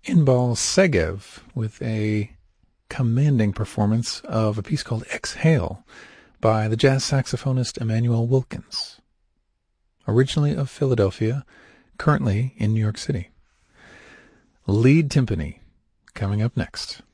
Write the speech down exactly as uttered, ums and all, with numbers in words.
Inbal Segev with a commanding performance of a piece called Exhale by the jazz saxophonist Emmanuel Wilkins, originally of Philadelphia, currently in New York City. Lead timpani coming up next.